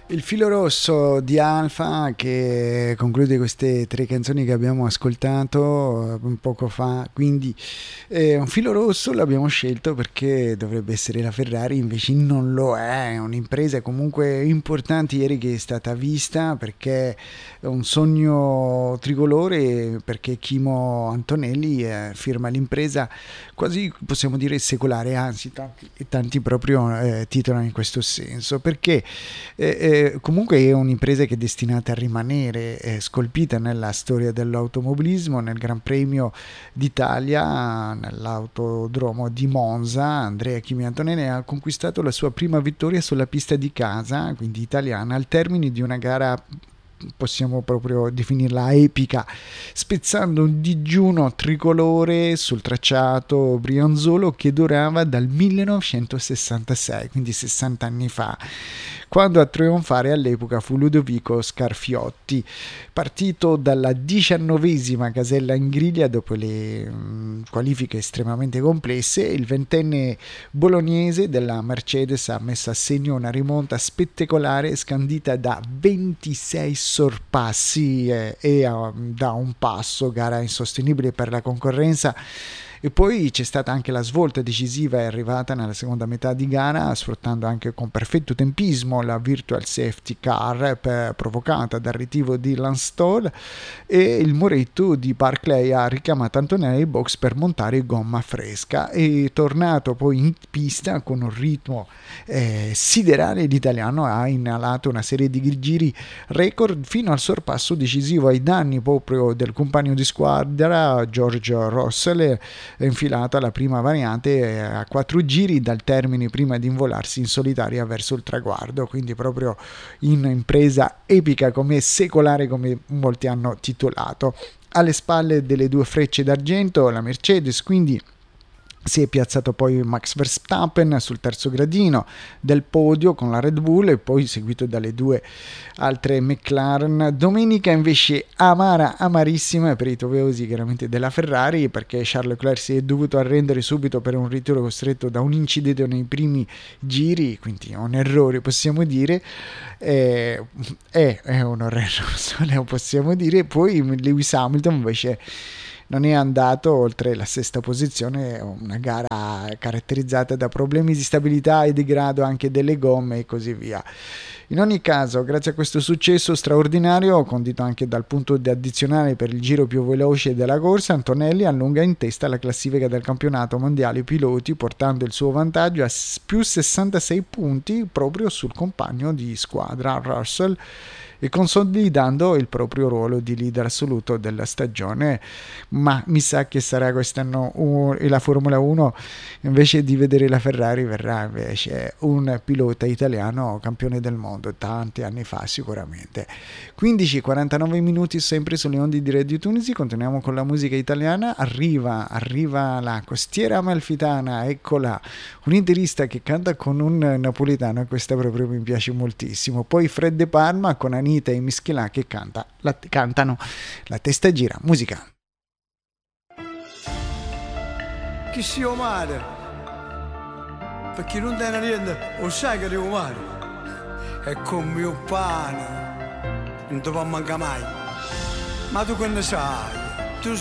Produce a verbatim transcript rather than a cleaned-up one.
Il filo rosso di Alpha che conclude queste tre canzoni che abbiamo ascoltato un poco fa, quindi eh, un filo rosso l'abbiamo scelto perché dovrebbe essere la Ferrari, invece non lo è, è un'impresa comunque importante ieri che è stata vista perché è un sogno tricolore, perché Kimo Antonelli eh, firma l'impresa quasi possiamo dire secolare, anzi tanti, tanti proprio eh, titolano in questo senso, perché eh, eh, comunque è un'impresa che è destinata a rimanere eh, scolpita nella storia dell'automobilismo. Nel Gran Premio d'Italia, nell'autodromo di Monza, Andrea Kimi Antonelli ha conquistato la sua prima vittoria sulla pista di casa, quindi italiana, al termine di una gara possiamo proprio definirla epica, spezzando un digiuno tricolore sul tracciato brianzolo che durava dal millenovecentosessantasei, quindi sessanta anni fa, quando a trionfare all'epoca fu Ludovico Scarfiotti, partito dalla diciannovesima casella in griglia dopo le mh, qualifiche estremamente complesse. Il ventenne bolognese della Mercedes ha messo a segno una rimonta spettacolare scandita da ventisei sorpassi eh, e uh, da un passo, gara insostenibile per la concorrenza. E poi c'è stata anche la svolta decisiva, è arrivata nella seconda metà di gara, sfruttando anche con perfetto tempismo la virtual safety car per, provocata dal ritiro di Lance Stroll, e il muretto di Barclay ha richiamato Antonelli ai box per montare gomma fresca. E tornato poi in pista con un ritmo eh, siderale, l'italiano ha inalato una serie di giri record fino al sorpasso decisivo ai danni proprio del compagno di squadra George Russell, infilata la prima variante a quattro giri dal termine prima di involarsi in solitaria verso il traguardo, quindi proprio in impresa epica, come secolare, come molti hanno titolato. Alle spalle delle due frecce d'argento la Mercedes, quindi si è piazzato poi Max Verstappen sul terzo gradino del podio con la Red Bull, e poi seguito dalle due altre McLaren. Domenica invece amara, amarissima per i tifosi chiaramente della Ferrari, perché Charles Leclerc si è dovuto arrendere subito per un ritiro costretto da un incidente nei primi giri, quindi un errore possiamo dire, è, è, è un errore possiamo dire. Poi Lewis Hamilton invece non è andato oltre la sesta posizione, una gara caratterizzata da problemi di stabilità e degrado anche delle gomme e così via. In ogni caso, grazie a questo successo straordinario, condito anche dal punto di addizionale per il giro più veloce della corsa, Antonelli allunga in testa la classifica del campionato mondiale piloti, portando il suo vantaggio a più sessantasei punti proprio sul compagno di squadra Russell, e consolidando il proprio ruolo di leader assoluto della stagione. Ma mi sa che sarà quest'anno uh, la Formula uno, invece di vedere la Ferrari, verrà invece un pilota italiano campione del mondo tanti anni fa sicuramente. quindici e quarantanove minuti sempre sulle onde di Radio Tunisi, continuiamo con la musica italiana. Arriva, arriva la costiera amalfitana, eccola, un'interista che canta con un napoletano, e questa proprio mi piace moltissimo. Poi Fred De Palma con Anita e Mischelà che canta, la, cantano La testa gira, musica. Chi si umare? Perché non tiene niente, lo sai che devo umare? È come mio pane, non ti può mancare mai. Ma tu che ne sai?